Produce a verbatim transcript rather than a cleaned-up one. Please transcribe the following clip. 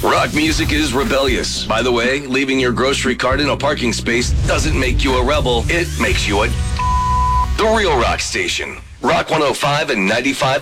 Rock music is rebellious. By the way, leaving your grocery cart in a parking space doesn't make you a rebel. It makes you a... The Real Rock Station. Rock one oh five and ninety-five